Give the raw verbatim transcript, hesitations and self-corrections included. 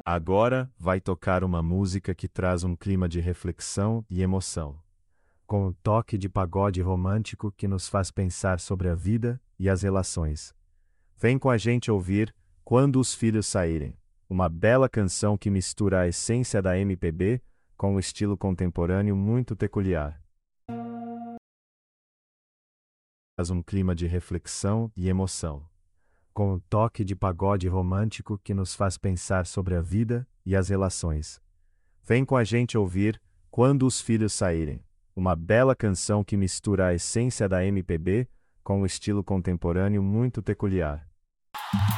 Agora vai tocar uma música que traz um clima de reflexão e emoção, com um toque de pagode romântico que nos faz pensar sobre a vida e as relações. Vem com a gente ouvir Quando os Filhos Saírem, uma bela canção que mistura a essência da M P B com um estilo contemporâneo muito peculiar. Traz um clima de reflexão e emoção, com um toque de pagode romântico que nos faz pensar sobre a vida e as relações. Vem com a gente ouvir Quando os Filhos Saírem, uma bela canção que mistura a essência da M P B com um estilo contemporâneo muito peculiar.